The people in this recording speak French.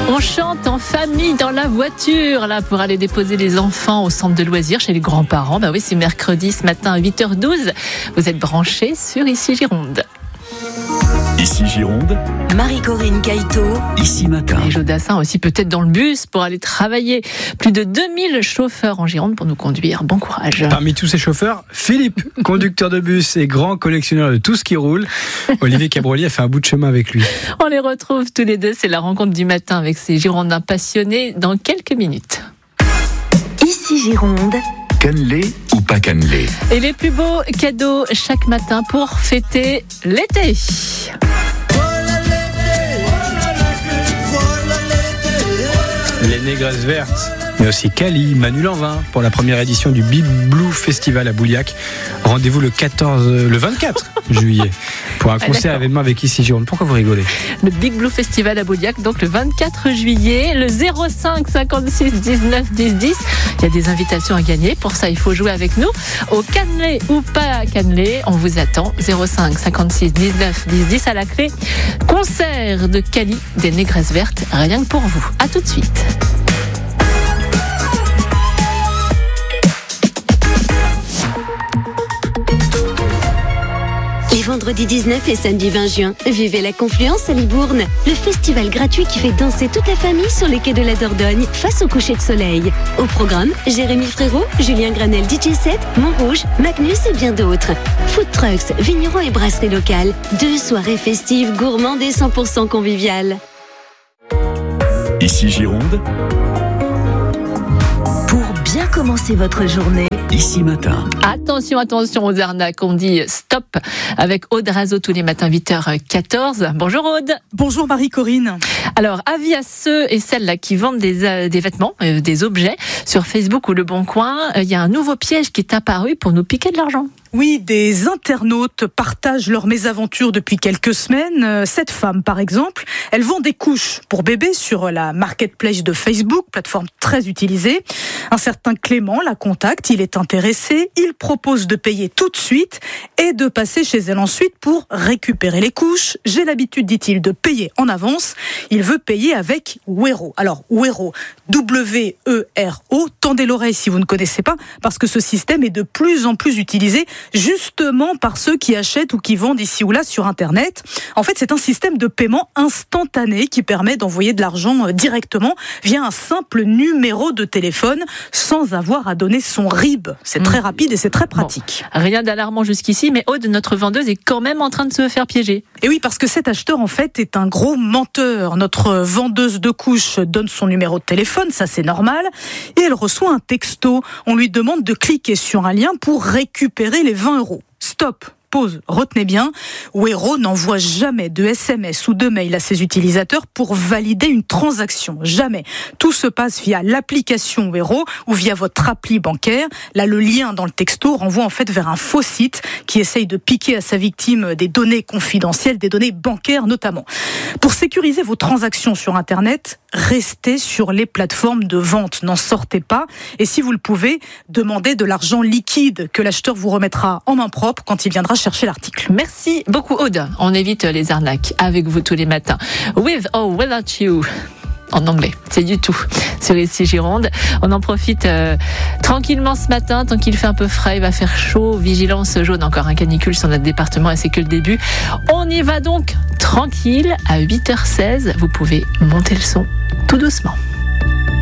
On chante en famille dans la voiture là pour aller déposer les enfants au centre de loisirs chez les grands-parents. Bah oui, c'est mercredi ce matin à 8h12. Vous êtes branchés sur Ici Gironde. Ici Gironde, Marie-Corinne Caïto, Ici Matin. Et Jodassin aussi peut-être dans le bus pour aller travailler. Plus de 2000 chauffeurs en Gironde pour nous conduire. Bon courage. Parmi tous ces chauffeurs, Philippe, conducteur de bus et grand collectionneur de tout ce qui roule. Olivier Cabroli a fait un bout de chemin avec lui. On les retrouve tous les deux. C'est la rencontre du matin avec ces Girondins passionnés dans quelques minutes. Ici Gironde. Cannelé ou pas cannelé? Et les plus beaux cadeaux chaque matin pour fêter l'été. Les Négresses Vertes, mais aussi Cali, Manu Lanvin pour la première édition du Big Blue Festival à Bouliac. Rendez-vous le 24 juillet pour un concert événement avec Ici Gironde. Pourquoi vous rigolez? Le Big Blue Festival à Bouliac, donc le 24 juillet, le 05 56 19 10 10. Il y a des invitations à gagner. Pour ça, il faut jouer avec nous. Au cannelé ou pas cannelé, on vous attend. 05 56 19 10 10 à la clé. Concert de Cali des Négresses Vertes, rien que pour vous. À tout de suite. Les vendredis 19 et samedi 20 juin, vivez la Confluence à Libourne, le festival gratuit qui fait danser toute la famille sur les quais de la Dordogne face au coucher de soleil. Au programme, Jérémy Frérot, Julien Granel DJ7, Montrouge, Magnus et bien d'autres. Food trucks, vignerons et brasseries locales. 2 soirées festives, gourmandes et 100% conviviales. Ici Gironde, Pour bien commencer votre journée, Ici Matin. Attention aux arnaques. On dit stop avec Aude Razo tous les matins 8h14. Bonjour Aude. Bonjour Marie-Corinne. Alors, avis à ceux et celles là qui vendent des vêtements, des objets sur Facebook ou Le Bon Coin. Il y a un nouveau piège qui est apparu pour nous piquer de l'argent. Oui, des internautes partagent leurs mésaventures depuis quelques semaines. Cette femme, par exemple, elle vend des couches pour bébés sur la marketplace de Facebook, plateforme très utilisée. Un certain Clément la contacte, il est intéressé, il propose de payer tout de suite et de passer chez elle ensuite pour récupérer les couches. J'ai l'habitude, dit-il, de payer en avance. Il veut payer avec Wero. Alors, Wero, W-E-R-O, tendez l'oreille si vous ne connaissez pas, parce que ce système est de plus en plus utilisé justement par ceux qui achètent ou qui vendent ici ou là sur Internet. En fait, c'est un système de paiement instantané qui permet d'envoyer de l'argent directement via un simple numéro de téléphone sans avoir à donner son RIB. C'est très rapide et c'est très pratique. Bon, rien d'alarmant jusqu'ici, mais Aude, notre vendeuse, est quand même en train de se faire piéger. Et oui, parce que cet acheteur, en fait, est un gros menteur. Notre vendeuse de couches donne son numéro de téléphone, ça c'est normal, et elle reçoit un texto. On lui demande de cliquer sur un lien pour récupérer les 20 €. Stop. Pause, retenez bien, Wero n'envoie jamais de SMS ou de mail à ses utilisateurs pour valider une transaction. Jamais. Tout se passe via l'application Wero ou via votre appli bancaire. Là, le lien dans le texto renvoie en fait vers un faux site qui essaye de piquer à sa victime des données confidentielles, des données bancaires notamment. Pour sécuriser vos transactions sur Internet, restez sur les plateformes de vente. N'en sortez pas. Et si vous le pouvez, demandez de l'argent liquide que l'acheteur vous remettra en main propre quand il viendra chercher l'article. Merci beaucoup Aude. On évite les arnaques avec vous tous les matins. With or without you. En anglais, c'est du tout. Sur Ici Gironde, on en profite tranquillement ce matin, tant qu'il fait un peu frais, il va faire chaud. Vigilance jaune, encore un canicule sur notre département et c'est que le début. On y va donc tranquille à 8h16. Vous pouvez monter le son tout doucement.